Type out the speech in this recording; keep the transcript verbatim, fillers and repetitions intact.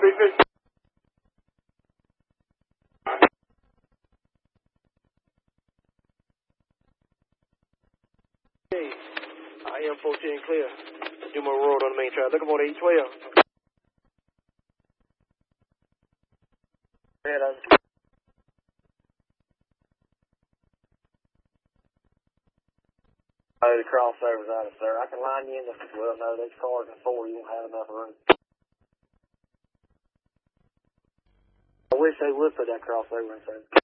Big Fish. I am fourteen clear. Do my road on the main track. Looking for the eight twelve. Head on. Oh, the crossover's out of sir. I can line you in the, well, no, these cars in four, you won't have enough room. I wish they would put that crossover in, sir.